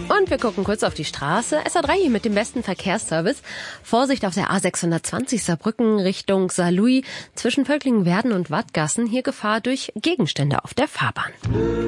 Und wir gucken kurz auf die Straße. SA3 hier mit dem besten Verkehrsservice. Vorsicht auf der A620 Saarbrücken Richtung Saarlouis zwischen Völklingen-Werden und Wattgassen. Hier Gefahr durch Gegenstände auf der Fahrbahn.